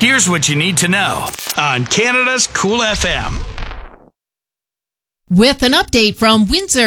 Here's what you need to know on Canada's Cool FM. With an update from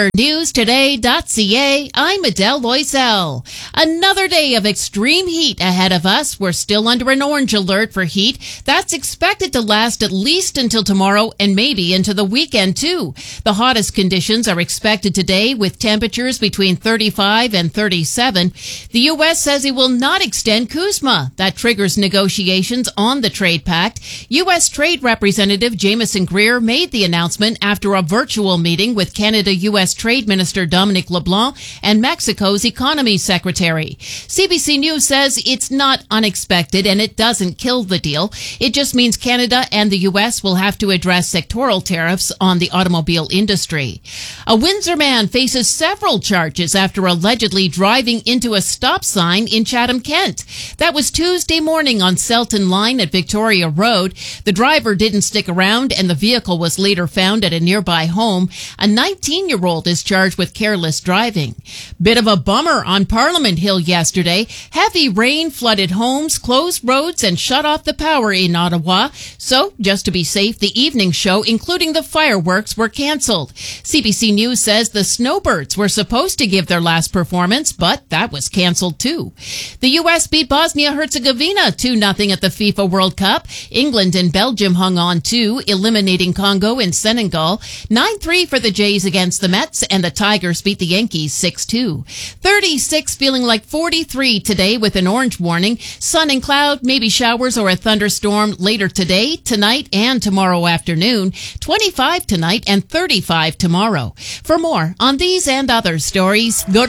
WindsorNewsToday.ca, I'm Adele Loisel. Another day of extreme heat ahead of us. We're still under an orange alert for heat. That's expected to last at least until tomorrow and maybe into the weekend too. The hottest conditions are expected today with temperatures between 35 and 37. The U.S. says it will not extend CUSMA. That triggers negotiations on the trade pact. U.S. Trade Representative Jameson Greer made the announcement after a virtual meeting with Canada-U.S. Trade Minister Dominic LeBlanc and Mexico's Economy Secretary. CBC News says it's not unexpected and it doesn't kill the deal. It just means Canada and the U.S. will have to address sectoral tariffs on the automobile industry. A Windsor man faces several charges after allegedly driving into a stop sign in Chatham, Kent. That was Tuesday morning on Selton Line at Victoria Road. The driver didn't stick around and the vehicle was later found at a nearby home. A 19-year-old is charged with careless driving. Bit of a bummer on Parliament Hill yesterday. Heavy rain flooded homes, closed roads, and shut off the power in Ottawa. So, just to be safe, the evening show, including the fireworks, were cancelled. CBC News says the Snowbirds were supposed to give their last performance, but that was cancelled too. The U.S. beat Bosnia-Herzegovina 2-0 at the FIFA World Cup. England and Belgium hung on too, eliminating Congo and Senegal. 9-3 for the Jays against the Mets, and the Tigers beat the Yankees 6-2. 36 feeling like 43 today with an orange warning. Sun and cloud, maybe showers or a thunderstorm later today, tonight, and tomorrow afternoon. 25 tonight and 35 tomorrow. For more on these and other stories, go to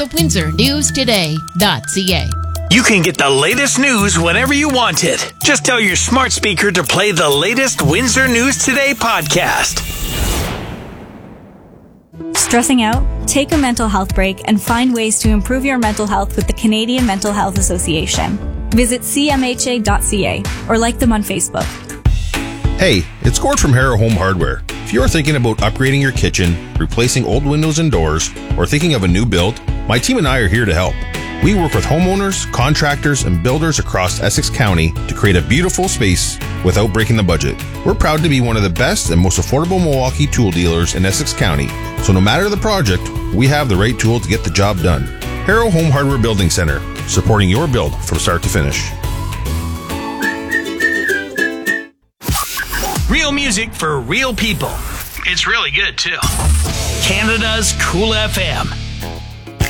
WindsorNewsToday.ca. You can get the latest news whenever you want it. Just tell your smart speaker to play the latest Windsor News Today podcast. Stressing out? Take a mental health break and find ways to improve your mental health with the Canadian Mental Health Association. Visit cmha.ca or like them on Facebook. Hey, it's Gord from Harrow Home Hardware. If you're thinking about upgrading your kitchen, replacing old windows and doors, or thinking of a new build, my team and I are here to help. We work with homeowners, contractors, and builders across Essex County to create a beautiful space without breaking the budget. We're proud to be one of the best and most affordable Milwaukee tool dealers in Essex County. So no matter the project, we have the right tool to get the job done. Harrow Home Hardware Building Center, supporting your build from start to finish. Real music for real people. It's really good too. Canada's Cool FM.